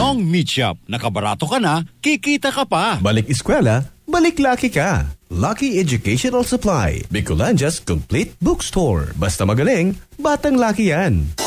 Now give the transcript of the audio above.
Long Meat Shop. Nakabarato ka na, kikita ka pa. Balik eskwela, balik Lucky ka. Lucky Educational Supply, Bicolandia's complete bookstore. Basta magaling, batang Lucky yan.